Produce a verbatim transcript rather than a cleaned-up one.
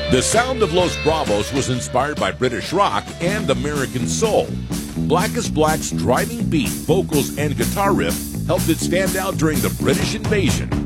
The sound of Los Bravos was inspired by British rock and American soul. Black is Black's driving beat, vocals, and guitar riff helped it stand out during the British invasion.